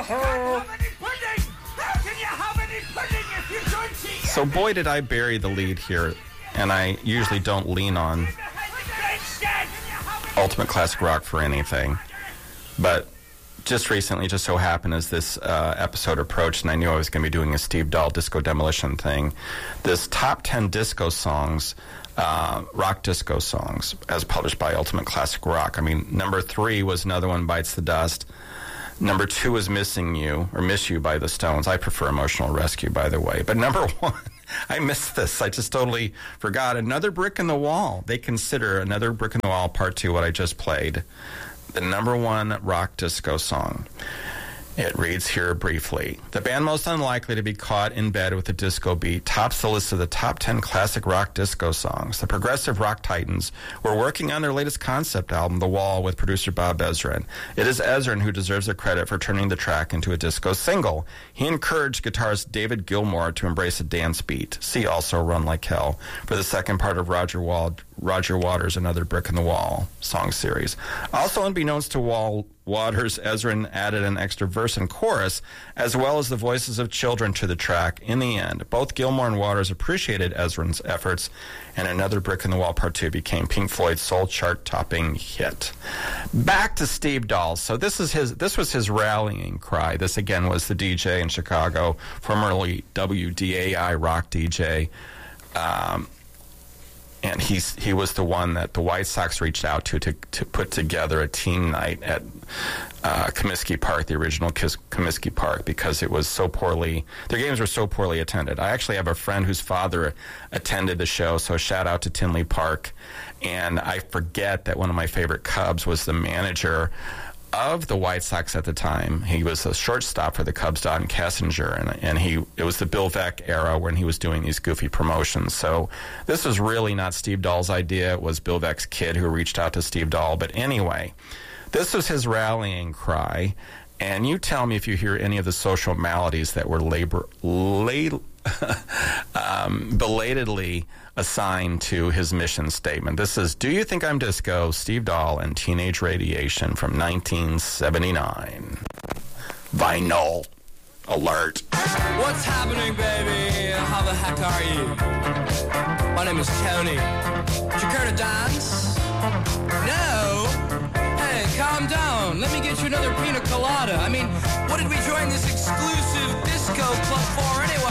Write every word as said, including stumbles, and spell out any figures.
So boy, did I bury the lead here, and I usually don't lean on Ultimate Classic Rock for anything, but just recently, just so happened as this uh, episode approached, and I knew I was going to be doing a Steve Dahl Disco Demolition thing, this top ten disco songs, uh, rock disco songs, as published by Ultimate Classic Rock. I mean, number three was another one, Bites the Dust. Number two is Missing You, or Miss You by the Stones. I prefer Emotional Rescue, by the way. But number one, I missed this. I just totally forgot. Another Brick in the Wall. They consider Another Brick in the Wall, Part two, what I just played, the number one rock disco song. It reads here briefly. The band most unlikely to be caught in bed with a disco beat tops the list of the top ten classic rock disco songs. The progressive rock titans were working on their latest concept album, The Wall, with producer Bob Ezrin. It is Ezrin who deserves the credit for turning the track into a disco single. He encouraged guitarist David Gilmour to embrace a dance beat. See also Run Like Hell for the second part of Roger Wald, Roger Waters' Another Brick in the Wall song series. Also unbeknownst to Wall Waters, Ezrin added an extra verse and chorus, as well as the voices of children to the track. In the end, both Gilmour and Waters appreciated Ezrin's efforts, and Another Brick in the Wall Part two became Pink Floyd's sole chart-topping hit. Back to Steve Dahl. So this is his. This was his rallying cry. This, again, was the D J in Chicago, formerly W D A I rock D J. Um... And he's, he was the one that the White Sox reached out to to, to put together a team night at uh, Comiskey Park, the original Kis- Comiskey Park, because it was so poorly, their games were so poorly attended. I actually have a friend whose father attended the show, so shout out to Tinley Park. And I forget that one of my favorite Cubs was the manager of the White Sox at the time. He was a shortstop for the Cubs, Don Kessinger, and, and he it was the Bill Veeck era when he was doing these goofy promotions. So this was really not Steve Dahl's idea. It was Bill Veeck's kid who reached out to Steve Dahl. But anyway, this was his rallying cry. And you tell me if you hear any of the social maladies that were labor, late, um, belatedly assigned to his mission statement. This is Do You Think I'm Disco? Steve Dahl and Teenage Radiation from nineteen seventy-nine. Vinyl alert. What's happening, baby? How the heck are you? My name is Tony. Did you care to dance? No? Hey, calm down. Let me get you another pina colada. I mean, what did we join this exclusive disco club for anyway?